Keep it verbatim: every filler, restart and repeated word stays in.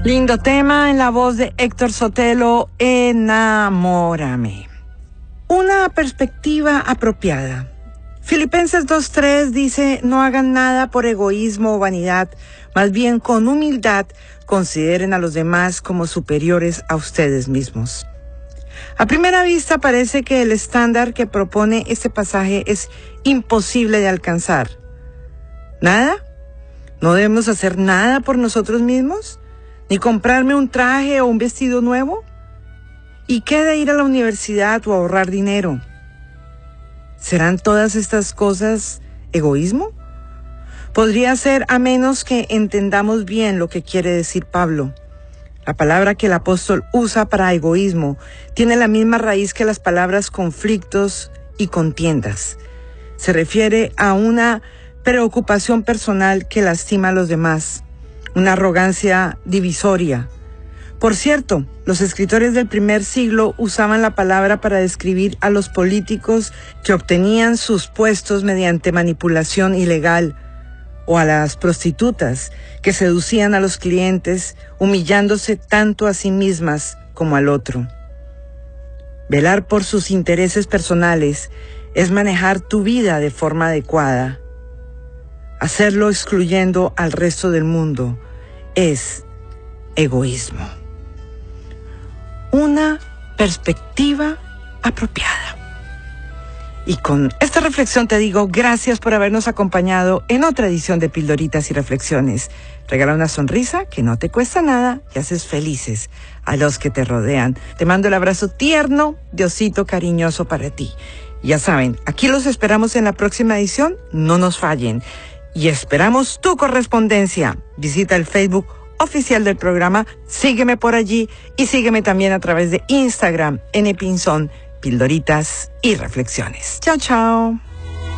Lindo tema en la voz de Héctor Sotelo, Enamórame. Una perspectiva apropiada. Filipenses dos tres dice, no hagan nada por egoísmo o vanidad, más bien con humildad consideren a los demás como superiores a ustedes mismos. A primera vista parece que el estándar que propone este pasaje es imposible de alcanzar. ¿Nada? ¿No debemos hacer nada por nosotros mismos? ¿Ni comprarme un traje o un vestido nuevo? ¿Y qué de ir a la universidad o ahorrar dinero? ¿Serán todas estas cosas egoísmo? Podría ser, a menos que entendamos bien lo que quiere decir Pablo. La palabra que el apóstol usa para egoísmo tiene la misma raíz que las palabras conflictos y contiendas. Se refiere a una preocupación personal que lastima a los demás, una arrogancia divisoria. Por cierto, los escritores del primer siglo usaban la palabra para describir a los políticos que obtenían sus puestos mediante manipulación ilegal, o a las prostitutas que seducían a los clientes, humillándose tanto a sí mismas como al otro. Velar por sus intereses personales es manejar tu vida de forma adecuada. Hacerlo excluyendo al resto del mundo es egoísmo. Una perspectiva apropiada. Y con esta reflexión te digo gracias por habernos acompañado en otra edición de Pildoritas y Reflexiones. Regala una sonrisa que no te cuesta nada y haces felices a los que te rodean. Te mando el abrazo tierno de osito cariñoso para ti. Ya saben, aquí los esperamos en la próxima edición, no nos fallen. Y esperamos tu correspondencia. Visita el Facebook oficial del programa, sígueme por allí y sígueme también a través de Instagram, N Pinzón, Pildoritas y Reflexiones. Chao, chao.